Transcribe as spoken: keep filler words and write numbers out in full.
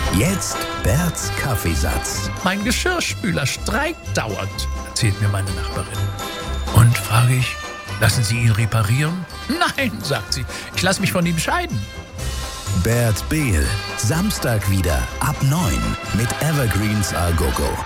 Jetzt Berts Kaffeesatz. Mein Geschirrspüler streikt dauernd, erzählt mir meine Nachbarin. Und, frage ich, lassen Sie ihn reparieren? Nein, sagt sie, ich lasse mich von ihm scheiden. Bert Behl, Samstag wieder ab neun mit Evergreens A Gogo.